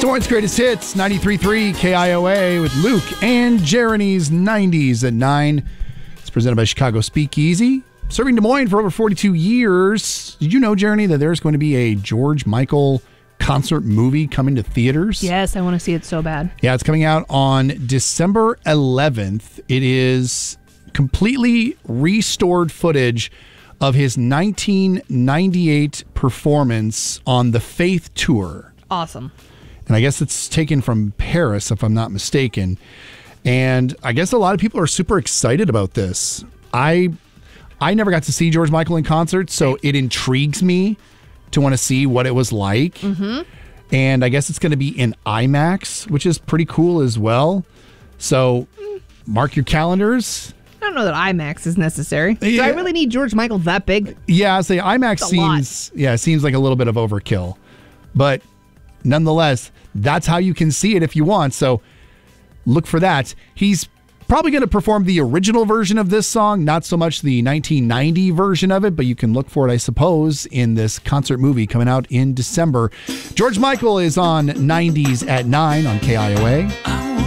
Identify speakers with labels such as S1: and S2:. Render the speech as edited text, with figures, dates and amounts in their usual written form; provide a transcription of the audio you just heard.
S1: Des Moines' greatest hits, 93.3 KIOA with Luke and Jeremy's 90s at 9. It's presented by Chicago Speakeasy. Serving Des Moines for over 42 years. Did you know, Jeremy, that there's going to be a George Michael concert movie coming to theaters?
S2: Yes, I want to see it so bad.
S1: Yeah, it's coming out on December 11th. It is completely restored footage of his 1998 performance on the Faith Tour.
S2: Awesome.
S1: And I guess it's taken from Paris, if I'm not mistaken. And I guess a lot of people are super excited about this. I never got to see George Michael in concert, so it intrigues me to want to see what it was like. Mm-hmm. And I guess it's going to be in IMAX, which is pretty cool as well. So mark your calendars.
S2: I don't know that IMAX is necessary. Do I really need George Michael that big?
S1: Yeah, I'd say IMAX seems like a little bit of overkill. But nonetheless, that's how you can see it if you want. So look for that. He's probably going to perform the original version of this song, not so much the 1990 version of it, but you can look for it, I suppose, in this concert movie coming out in December. George Michael is on 90s at 9 on KIOA.